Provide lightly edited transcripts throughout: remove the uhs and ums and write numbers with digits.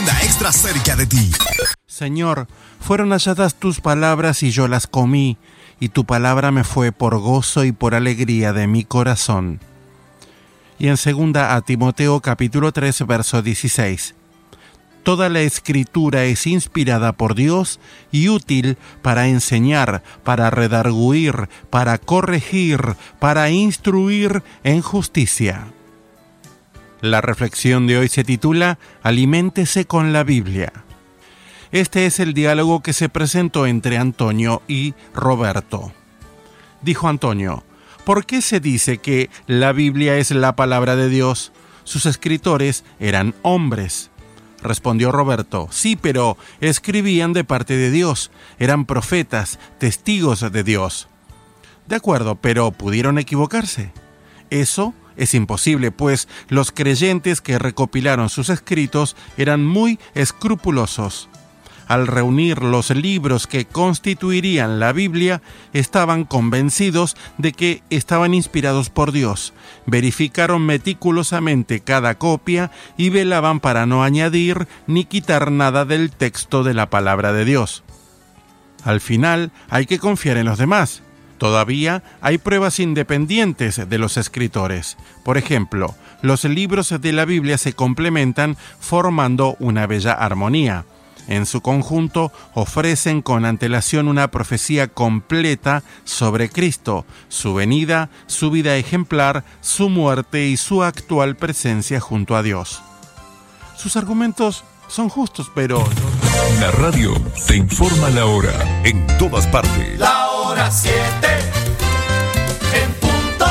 Onda Extra cerca de ti. Señor, fueron halladas tus palabras y yo las comí, y tu palabra me fue por gozo y por alegría de mi corazón. Y en 2 a Timoteo capítulo 3, verso 16. Toda la Escritura es inspirada por Dios y útil para enseñar, para redarguir, para corregir, para instruir en justicia. La reflexión de hoy se titula Aliméntese con la Biblia. Este es el diálogo que se presentó entre Antonio y Roberto. Dijo Antonio: ¿por qué se dice que la Biblia es la palabra de Dios? Sus escritores eran hombres. Respondió Roberto: sí, pero escribían de parte de Dios, eran profetas, testigos de Dios. De acuerdo, pero ¿pudieron equivocarse? Eso es imposible, pues los creyentes que recopilaron sus escritos eran muy escrupulosos. Al reunir los libros que constituirían la Biblia, estaban convencidos de que estaban inspirados por Dios, verificaron meticulosamente cada copia y velaban para no añadir ni quitar nada del texto de la palabra de Dios. Al final, hay que confiar en los demás. Todavía hay pruebas independientes de los escritores. Por ejemplo, los libros de la Biblia se complementan formando una bella armonía. En su conjunto, ofrecen con antelación una profecía completa sobre Cristo, su venida, su vida ejemplar, su muerte y su actual presencia junto a Dios. Sus argumentos son justos, pero... La radio te informa la hora en todas partes. La hora 7 en punto.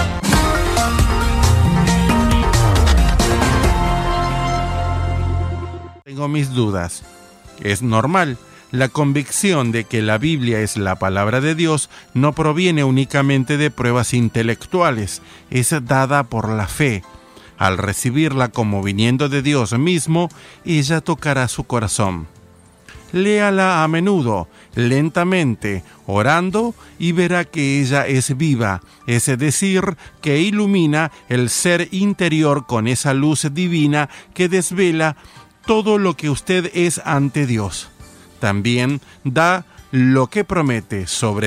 Tengo mis dudas. Es normal. La convicción de que la Biblia es la palabra de Dios no proviene únicamente de pruebas intelectuales, es dada por la fe. Al recibirla como viniendo de Dios mismo, ella tocará su corazón. Léala a menudo, lentamente, orando, y verá que ella es viva, es decir, que ilumina el ser interior con esa luz divina que desvela todo lo que usted es ante Dios. También da lo que promete sobre